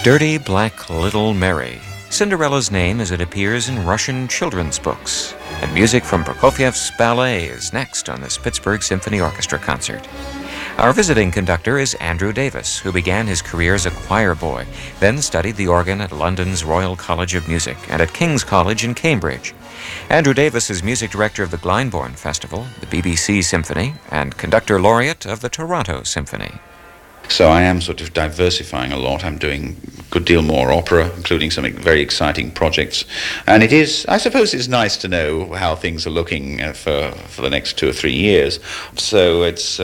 Dirty Black Little Mary, Cinderella's name as it appears in Russian children's books. And music from Prokofiev's ballet is next on this Pittsburgh Symphony Orchestra concert. Our visiting conductor is Andrew Davis, who began his career as a choir boy, then studied the organ at London's Royal College of Music and at King's College in Cambridge. Andrew Davis is music director of the Glyndebourne Festival, the BBC Symphony, and conductor laureate of the Toronto Symphony. So I am sort of diversifying a lot. I'm doing a good deal more opera, including some very exciting projects. And it is, I suppose it's nice to know how things are looking for the next 2 or 3 years. So it's,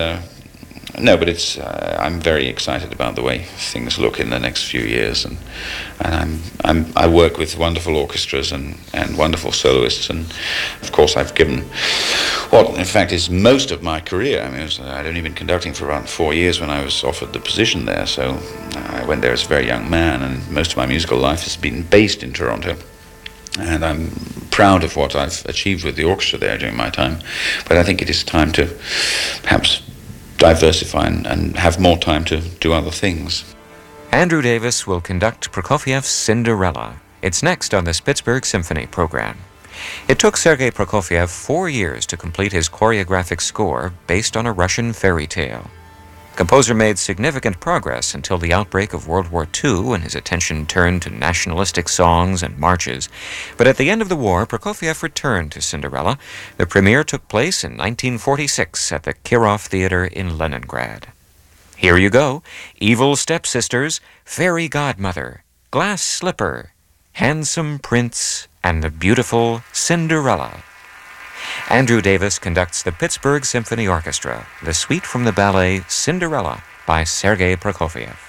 I'm very excited about the way things look in the next few years. And I work with wonderful orchestras and wonderful soloists. And of course I've given what in fact is most of my career. I mean, I'd only been conducting for around 4 years when I was offered the position there. So I went there as a very young man, and most of my musical life has been based in Toronto. And I'm proud of what I've achieved with the orchestra there during my time. But I think it is time to perhaps diversify and have more time to do other things. Andrew Davis will conduct Prokofiev's Cinderella. It's next on this Pittsburgh Symphony program. It took Sergei Prokofiev 4 years to complete his choreographic score based on a Russian fairy tale. The composer made significant progress until the outbreak of World War II, when his attention turned to nationalistic songs and marches. But at the end of the war, Prokofiev returned to Cinderella. The premiere took place in 1946 at the Kirov Theater in Leningrad. Here you go: Evil Stepsisters, Fairy Godmother, Glass Slipper, Handsome Prince, and the beautiful Cinderella. Andrew Davis conducts the Pittsburgh Symphony Orchestra, the suite from the ballet Cinderella by Sergei Prokofiev.